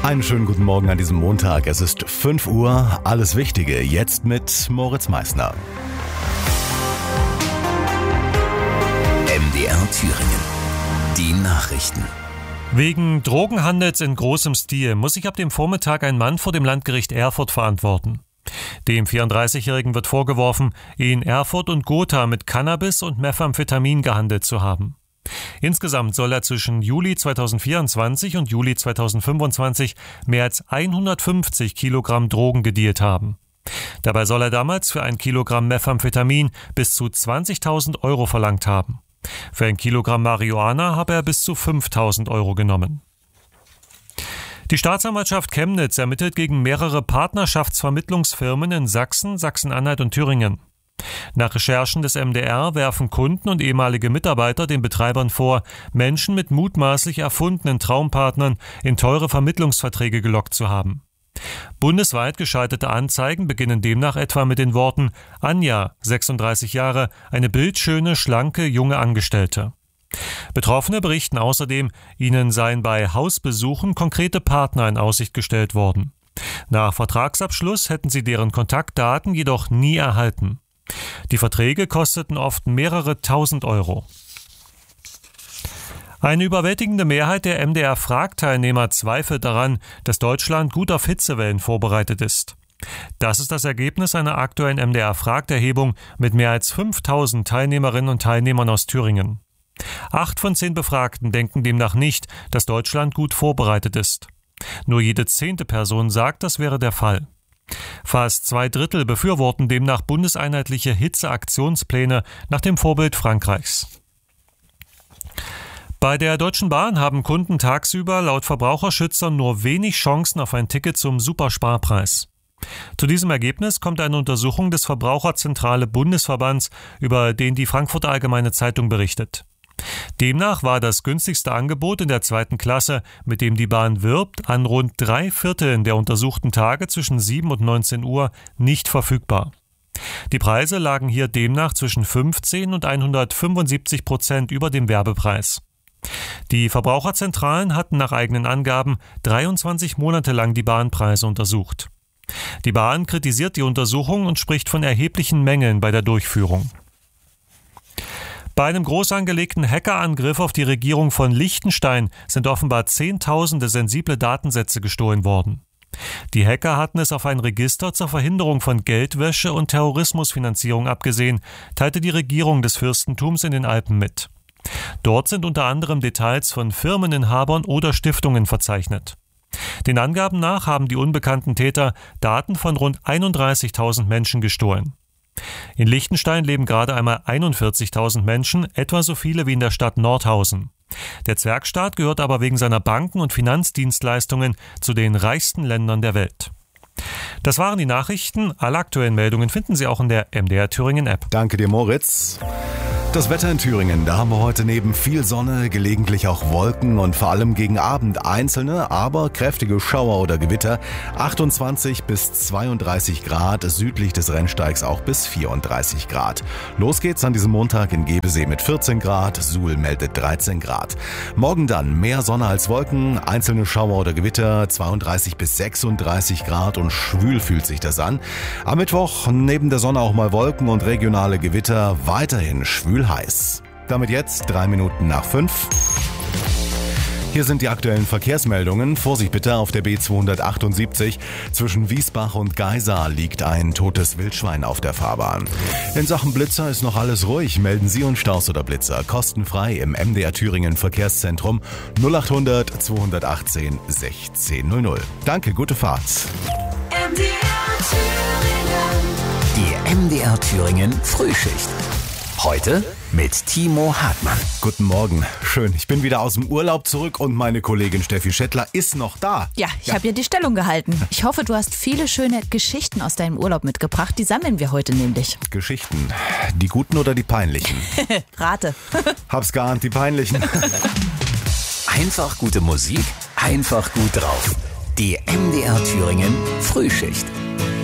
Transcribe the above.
Einen schönen guten Morgen an diesem Montag. Es ist 5 Uhr. Alles Wichtige jetzt mit Moritz Meissner. MDR Thüringen. Die Nachrichten. Wegen Drogenhandels in großem Stil muss sich ab dem Vormittag ein Mann vor dem Landgericht Erfurt verantworten. Dem 34-Jährigen wird vorgeworfen, in Erfurt und Gotha mit Cannabis und Methamphetamin gehandelt zu haben. Insgesamt soll er zwischen Juli 2024 und Juli 2025 mehr als 150 Kilogramm Drogen gedealt haben. Dabei soll er damals für 1 Kilogramm Methamphetamin bis zu 20.000 Euro verlangt haben. Für 1 Kilogramm Marihuana habe er bis zu 5.000 Euro genommen. Die Staatsanwaltschaft Chemnitz ermittelt gegen mehrere Partnerschaftsvermittlungsfirmen in Sachsen, Sachsen-Anhalt und Thüringen. Nach Recherchen des MDR werfen Kunden und ehemalige Mitarbeiter den Betreibern vor, Menschen mit mutmaßlich erfundenen Traumpartnern in teure Vermittlungsverträge gelockt zu haben. Bundesweit geschaltete Anzeigen beginnen demnach etwa mit den Worten Anja, 36 Jahre, eine bildschöne, schlanke, junge Angestellte. Betroffene berichten außerdem, ihnen seien bei Hausbesuchen konkrete Partner in Aussicht gestellt worden. Nach Vertragsabschluss hätten sie deren Kontaktdaten jedoch nie erhalten. Die Verträge kosteten oft mehrere tausend Euro. Eine überwältigende Mehrheit der MDR-Fragteilnehmer zweifelt daran, dass Deutschland gut auf Hitzewellen vorbereitet ist. Das ist das Ergebnis einer aktuellen MDR-Fragterhebung mit mehr als 5000 Teilnehmerinnen und Teilnehmern aus Thüringen. 8 von 10 Befragten denken demnach nicht, dass Deutschland gut vorbereitet ist. Nur jede 10. Person sagt, das wäre der Fall. Fast 2/3 befürworten demnach bundeseinheitliche Hitzeaktionspläne nach dem Vorbild Frankreichs. Bei der Deutschen Bahn haben Kunden tagsüber laut Verbraucherschützern nur wenig Chancen auf ein Ticket zum Supersparpreis. Zu diesem Ergebnis kommt eine Untersuchung des Verbraucherzentrale Bundesverbands, über den die Frankfurter Allgemeine Zeitung berichtet. Demnach war das günstigste Angebot in der 2. Klasse, mit dem die Bahn wirbt, an rund 3/4 der untersuchten Tage zwischen 7 und 19 Uhr nicht verfügbar. Die Preise lagen hier demnach zwischen 15 und 175% über dem Werbepreis. Die Verbraucherzentralen hatten nach eigenen Angaben 23 Monate lang die Bahnpreise untersucht. Die Bahn kritisiert die Untersuchung und spricht von erheblichen Mängeln bei der Durchführung. Bei einem groß angelegten Hackerangriff auf die Regierung von Liechtenstein sind offenbar Zehntausende sensible Datensätze gestohlen worden. Die Hacker hatten es auf ein Register zur Verhinderung von Geldwäsche und Terrorismusfinanzierung abgesehen, teilte die Regierung des Fürstentums in den Alpen mit. Dort sind unter anderem Details von Firmeninhabern oder Stiftungen verzeichnet. Den Angaben nach haben die unbekannten Täter Daten von rund 31.000 Menschen gestohlen. In Liechtenstein leben gerade einmal 41.000 Menschen, etwa so viele wie in der Stadt Nordhausen. Der Zwergstaat gehört aber wegen seiner Banken- und Finanzdienstleistungen zu den reichsten Ländern der Welt. Das waren die Nachrichten. Alle aktuellen Meldungen finden Sie auch in der MDR Thüringen App. Danke dir, Moritz. Das Wetter in Thüringen, da haben wir heute neben viel Sonne, gelegentlich auch Wolken und vor allem gegen Abend einzelne, aber kräftige Schauer oder Gewitter. 28 bis 32 Grad, südlich des Rennsteigs auch bis 34 Grad. Los geht's an diesem Montag in Gebesee mit 14 Grad, Suhl meldet 13 Grad. Morgen dann mehr Sonne als Wolken, einzelne Schauer oder Gewitter, 32 bis 36 Grad und schwül fühlt sich das an. Am Mittwoch neben der Sonne auch mal Wolken und regionale Gewitter, weiterhin schwül heiß. Damit jetzt 3 Minuten nach 5. Hier sind die aktuellen Verkehrsmeldungen. Vorsicht bitte, auf der B278 zwischen Wiesbach und Geisa liegt ein totes Wildschwein auf der Fahrbahn. In Sachen Blitzer ist noch alles ruhig. Melden Sie uns Staus oder Blitzer kostenfrei im MDR Thüringen Verkehrszentrum 0800 218 1600. Danke, gute Fahrt. Die MDR Thüringen Frühschicht. Heute mit Timo Hartmann. Guten Morgen. Schön. Ich bin wieder aus dem Urlaub zurück und meine Kollegin Steffi Schettler ist noch da. Ja, ich habe hier die Stellung gehalten. Ich hoffe, du hast viele schöne Geschichten aus deinem Urlaub mitgebracht. Die sammeln wir heute nämlich. Geschichten. Die guten oder die peinlichen? Rate. Hab's geahnt, die peinlichen. Einfach gute Musik, einfach gut drauf. Die MDR Thüringen Frühschicht.